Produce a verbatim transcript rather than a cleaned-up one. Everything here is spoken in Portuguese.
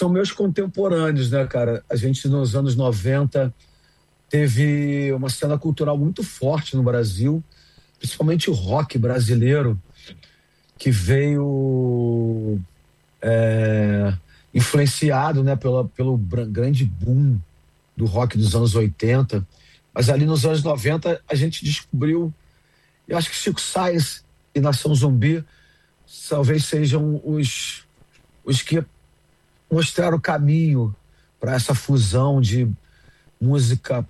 são meus contemporâneos, né, cara? A gente, nos anos noventa, teve uma cena cultural muito forte no Brasil, principalmente o rock brasileiro, que veio é, influenciado, né, pela, pelo bran- grande boom do rock dos anos oitenta. Mas ali nos anos noventa a gente descobriu, eu acho que Chico Science e Nação Zumbi talvez sejam os, os que mostraram o caminho para essa fusão de música